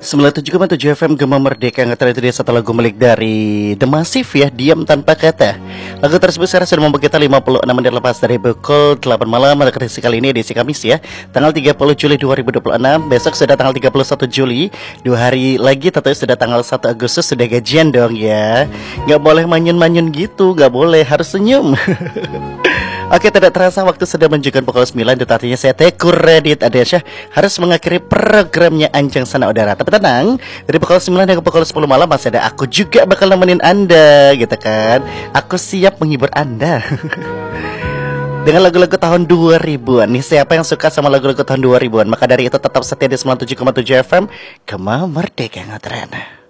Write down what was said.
97,7 FM Gema Merdeka. Yang terakhir itu dia satu lagu milik dari The Massive ya, Diam Tanpa Kata. Lagu tersebut sekarang sudah membuat kita 56 menit lepas dari pukul 8 malam. Pada edisi kali ini edisi Kamis ya, tanggal 30 Juli 2026. Besok sudah tanggal 31 Juli, 2 hari lagi tentunya sudah tanggal 1 Agustus. Sudah gajian dong ya. Gak boleh manyun-manyun gitu, gak boleh, harus senyum. Oke, tidak terasa waktu sudah menunjukkan pukul 9. Itu artinya saya Teku Radit Adesyah harus mengakhiri programnya Anjang Sana Udara. Tapi tenang, dari pukul 9 hingga pukul 10 malam masih ada aku juga bakal nemenin Anda, gitu kan. Aku siap menghibur Anda dengan lagu-lagu tahun 2000-an. Nih, siapa yang suka sama lagu-lagu tahun 2000-an? Maka dari itu tetap setia di 97,7 FM Gema Merdeka Ngetrena.